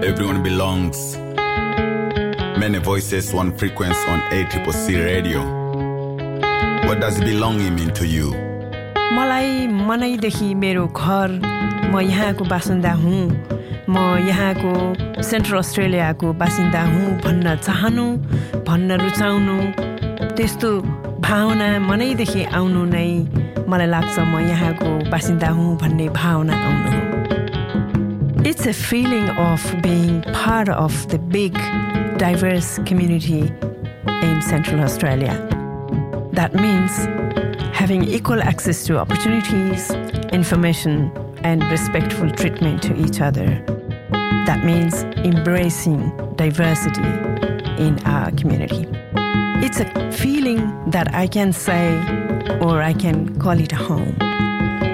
everyone belongs. Many voices, one frequency on ACCC radio. What does belonging mean to you? मलाई मनैदेखि मेरो घर म यहाँको बासिन्दा हुँ म यहाँको सेन्ट्रल अस्ट्रेलियाको बासिन्दा हुँ भन्न चाहनु भन्न रुचाउनु त्यस्तो भावना मनैदेखि आउनु नै मलाई लाग्छ म यहाँको बासिन्दा हुँ भन्ने भावना आउनु हो It's a feeling of being part of the big diverse community in Central Australia. That means having equal access to opportunities, information, and respectful treatment to each other. That means embracing diversity in our community. It's a feeling that I can say, or I can call it a home.